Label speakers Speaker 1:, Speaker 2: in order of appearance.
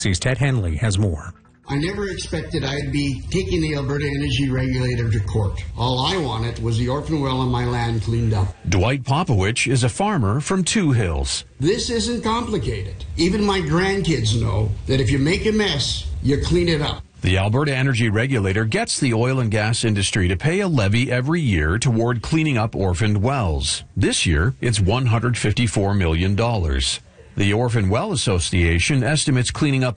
Speaker 1: Ted Henley has more.
Speaker 2: I never expected I'd be taking the Alberta Energy Regulator to court. All I wanted was the orphan well on my land cleaned up.
Speaker 3: Dwight Popowich is a farmer from Two Hills.
Speaker 2: This isn't complicated. Even my grandkids know that if you make a mess, you clean it up.
Speaker 3: The Alberta Energy Regulator gets the oil and gas industry to pay a levy every year toward cleaning up orphaned wells. This year, it's $154 million. The Orphan Well Association estimates cleaning up